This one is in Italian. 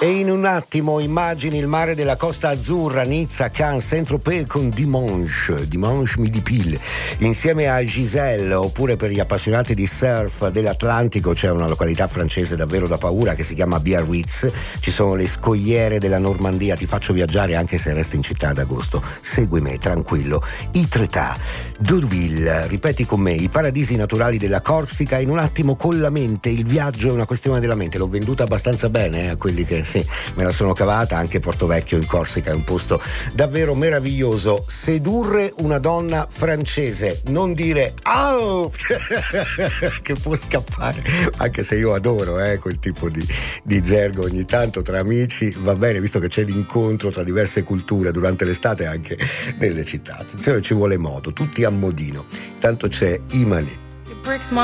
E in un attimo immagini il mare della Costa Azzurra, Nizza, Cannes, Saint-Tropez con Dimanche Midi Pile, insieme a Giselle. Oppure per gli appassionati di surf dell'Atlantico c'è una località francese davvero da paura che si chiama Biarritz. Ci sono le scogliere della Normandia. Ti faccio viaggiare anche se resti in città ad agosto. Seguimi, tranquillo. Itretat, Deauville, ripeti con me, i paradisi naturali della Corsica. In un attimo con la mente, il viaggio è una questione della mente. L'ho venduta abbastanza bene a quelli che sì, me la sono cavata. Anche Portovecchio in Corsica è un posto davvero meraviglioso. Sedurre una donna francese, non dire oh! che può scappare, anche se io adoro quel tipo di gergo ogni tanto tra amici, va bene, visto che c'è l'incontro tra diverse culture durante l'estate anche nelle città. Attenzione, ci vuole modo, tutti a modino. Tanto c'è Imani.